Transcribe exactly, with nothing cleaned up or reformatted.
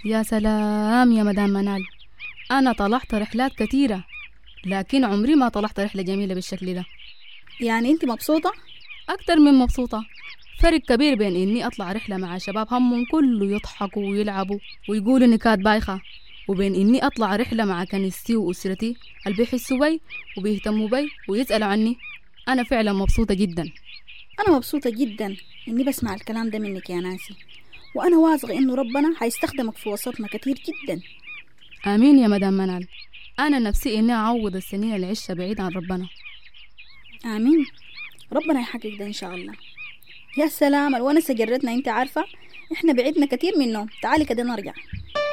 يا سلام يا مدام منال، أنا طلعت رحلات كثيرة لكن عمري ما طلعت رحلة جميلة بالشكل ده. يعني انت مبسوطة؟ أكتر من مبسوطة. فرق كبير بين إني أطلع رحلة مع شباب همهم كله يضحكوا ويلعبوا ويقولوا نكات بايخة، وبين إني أطلع رحلة مع كنيستي وأسرتي اللي بيحسوا بي وبيهتموا بي ويسألوا عني. أنا فعلا مبسوطة جدا. أنا مبسوطة جدا إني بسمع الكلام ده منك يا ناسي، وأنا واثقة إنه ربنا هيستخدمك في وسطنا كتير جدا. آمين يا مدام منال. أنا نفسي إني أعوض السنين اللي عشتها بعيد عن ربنا. آمين، ربنا يحقق ده إن شاء الله. يا سلام، الونسة جرتنا، أنت عارفة إحنا بعيدنا كتير منه. تعالي كده نرجع.